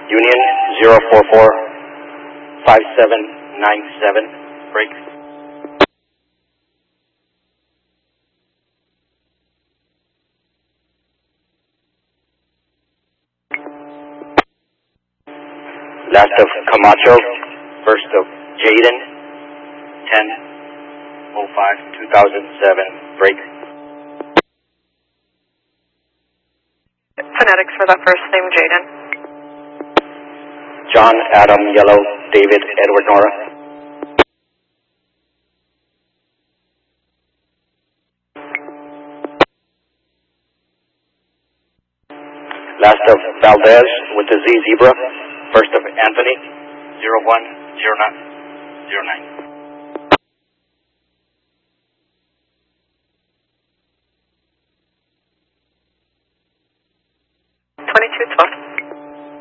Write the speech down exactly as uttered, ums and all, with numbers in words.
Union zero four four five seven nine seven, break. Last of Camacho, first of Jaden, ten oh five two thousand seven, break. Phonetics for that first name, Jaden. John, Adam, Yellow, David, Edward, Nora. Last of Valdez with the Z Zebra, first of Anthony, zero one zero nine zero nine. twenty-two twelve.